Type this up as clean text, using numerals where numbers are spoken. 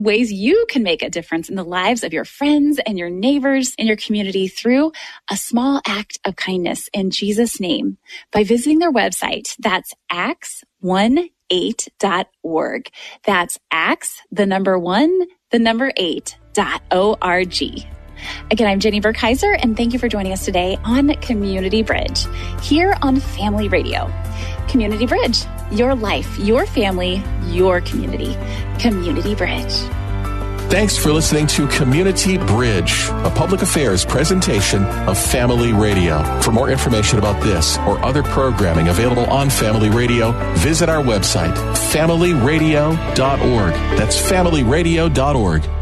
ways you can make a difference in the lives of your friends and your neighbors in your community through a small act of kindness in Jesus' name by visiting their website. That's acts18.org. That's acts, the number 1, the number 8.org. Again, I'm Jenny Burkheiser, and thank you for joining us today on Community Bridge, here on Family Radio. Community Bridge, your life, your family, your community. Community Bridge. Thanks for listening to Community Bridge, a public affairs presentation of Family Radio. For more information about this or other programming available on Family Radio, visit our website, familyradio.org. That's familyradio.org.